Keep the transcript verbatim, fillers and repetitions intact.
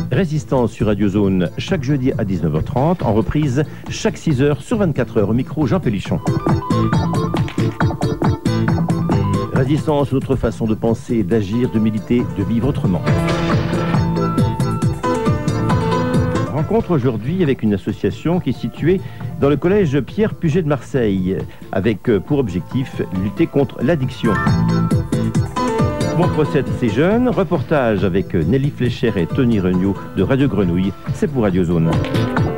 Résistance sur Radio Zone chaque jeudi à dix-neuf heures trente, en reprise chaque six heures sur vingt-quatre heures. Au micro, Jean Pélichon. Résistance, notre façon de penser, d'agir, de militer, de vivre autrement. Rencontre aujourd'hui avec une association qui est située dans le collège Pierre Puget de Marseille, avec pour objectif lutter contre l'addiction. Comment procèdent ces jeunes? Reportage avec Nelly Fléchère et Tony Regnault de Radio Grenouille. C'est pour Radio Zone.